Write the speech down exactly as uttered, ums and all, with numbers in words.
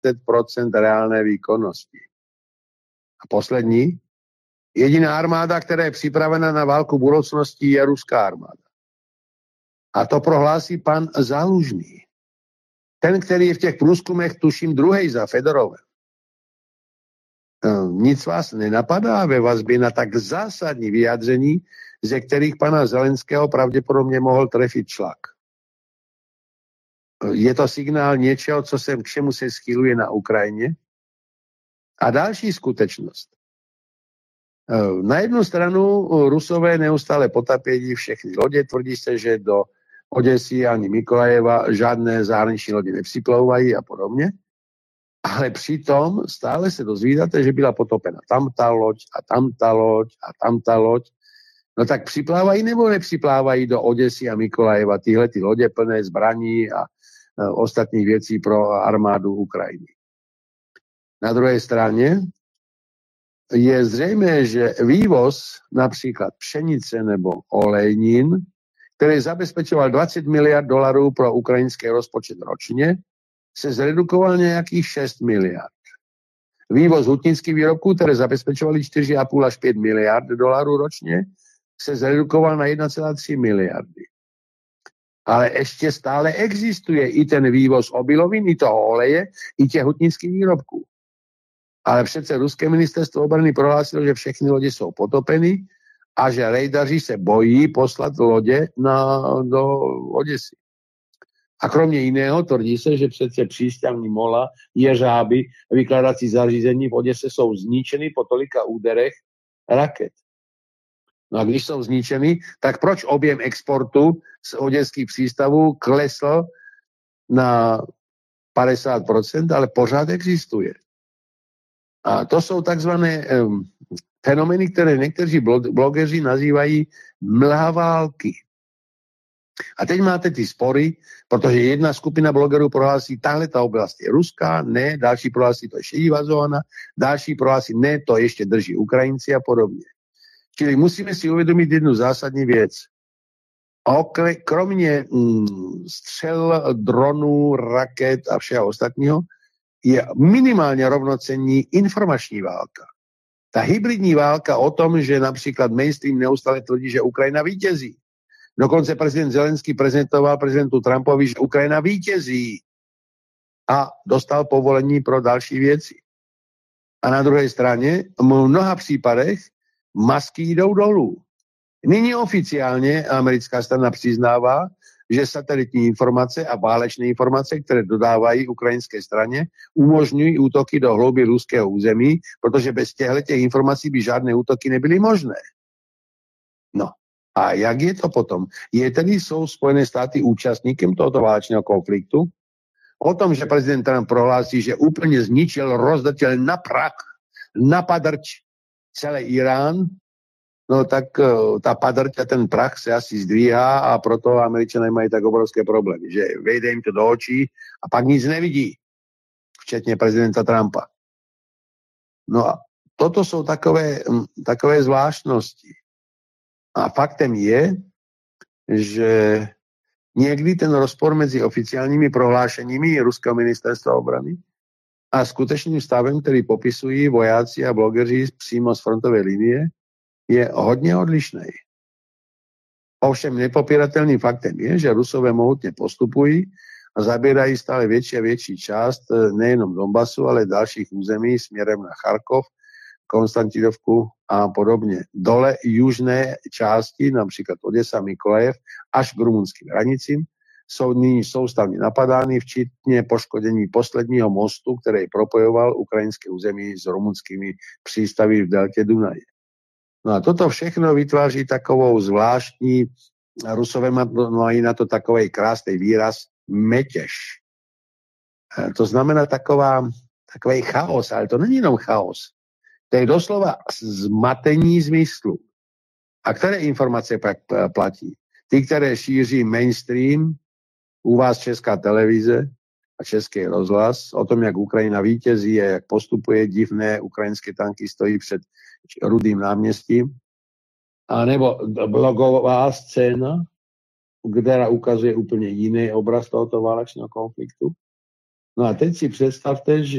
procent reálné výkonnosti. A poslední, jediná armáda, která je připravena na válku budoucnosti, je ruská armáda. A to prohlásí pan Zálužný. Ten, který je v těch průzkumech, tuším, druhej za Fedorovem. Nic vás nenapadá ve vazbě na tak zásadní vyjádření, ze kterých pana Zelenského pravděpodobně mohl trefit šlak. Je to signál něčeho, co se, k čemu se schyluje na Ukrajině. A další skutečnost. Na jednu stranu Rusové neustále potapějí všechny lodě, tvrdí se, že do Odesy ani Mykolajeva žádné zahraniční lodě nepřiplouvají a podobně. Ale přitom stále se dozvídáte, že byla potopena tam ta loď a tam ta loď a tam ta loď. No tak připlávají nebo nepřiplávají do Odesy a Mykolajeva tyhle ty lodě plné zbraní a ostatních věcí pro armádu Ukrajiny. Na druhé straně je zřejmé, že vývoz například pšenice nebo olejnin, který zabezpečoval dvacet miliard dolarů pro ukrajinský rozpočet ročně, se zredukoval nějakých šest miliard. Vývoz hutnických výrobků, které zabezpečovaly čtyři a půl až pět miliard dolarů ročně, se zredukoval na jedna celá tři miliardy. Ale ještě stále existuje i ten vývoz obilovin, i toho oleje, i těch hutnických výrobků. Ale přece ruské ministerstvo obrany prohlásilo, že všechny lodě jsou potopeny a že rejdaři se bojí poslat lodě na, do Odesy. A kromě jiného tvrdí se, že přece přístavní mola, jeřáby, vykladací zařízení v Odese jsou zničeny po tolika úderech raket. No a když jsou zničeny, tak proč objem exportu z oděských přístavů klesl na padesát procent, ale pořád existuje. A to jsou takzvané um, fenomény, které někteří blogeři nazývají mlha války. A teď máte ty spory, protože jedna skupina blogerů prohlásí, tahle ta oblast je ruská, ne, další prohlásí, to je šedivá zóna, další prohlásí, ne, to ještě drží Ukrajinci a podobně. Čili musíme si uvědomit jednu zásadní věc. Okle, kromě mm, střel, dronů, raket a všeho ostatního, je minimálně rovnocenní informační válka. Ta hybridní válka o tom, že například mainstream neustále tvrdí, že Ukrajina vítězí. Dokonce prezident Zelenský prezentoval prezidentu Trumpovi, že Ukrajina vítězí a dostal povolení pro další věci. A na druhé straně v mnoha případech masky jdou dolů. Nyní oficiálně americká strana přiznává, že satelitní informace a válečné informace, které dodávají ukrajinské straně, umožňují útoky do hloubi ruského území, protože bez těchto informací by žádné útoky nebyly možné. No a jak je to potom? Je tedy jsou Spojené státy účastníkem tohoto válečného konfliktu? O tom, že prezident Trump prohlásí, že úplně zničil, rozdrtil na prach, na padrč celý Irán, no tak ta padrť a ten prach se asi zdvíhá a proto Američané mají tak obrovské problémy, že vejde jim to do očí a pak nic nevidí, včetně prezidenta Trumpa. No a toto jsou takové, takové zvláštnosti. A faktem je, že někdy ten rozpor mezi oficiálními prohlášeními ruského ministerstva obrany a skutečným stavem, který popisují vojáci a blogeři přímo z frontové linie, je hodně odlišný. Ovšem nepopiratelným faktem je, že Rusové mohutně postupují a zabírají stále větší a větší část nejenom Donbasu, ale dalších území směrem na Charkov, Konstantinovku a podobně. Dole južné části, například Odesa, Mykolajev, až k rumunským hranicím, jsou nyní soustavně napadány, včetně poškození posledního mostu, který propojoval ukrajinské území s rumunskými přístavy v deltě Dunaje. No a toto všechno vytváří takovou zvláštní, Rusové mají na to takový krásný výraz, metěž. To znamená taková, takový chaos, ale to není jenom chaos. To je doslova zmatení zmyslu. A které informace pak platí? Ty, které šíří mainstream, u vás Česká televize a Český rozhlas, o tom, jak Ukrajina vítězí a jak postupuje divné, ukrajinské tanky stojí před Rudým náměstím, a nebo blogová scéna, která ukazuje úplně jiný obraz tohoto válečného konfliktu. No a teď si představte, že